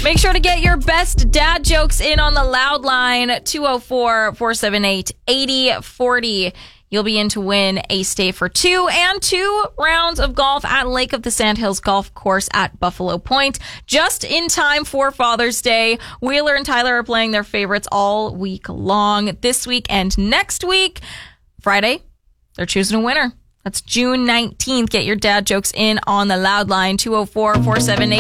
Make sure to get your best dad jokes in on the Loud line, 204-478-8040. You'll be in to win a stay for 2 and 2 rounds of golf at Lake of the Sandhills Golf Course at Buffalo Point. Just in time for Father's Day. Wheeler and Tyler are playing their favorites all week long. This week and next week, Friday, they're choosing a winner. That's June 19th. Get your dad jokes in on the Loud line, 204-478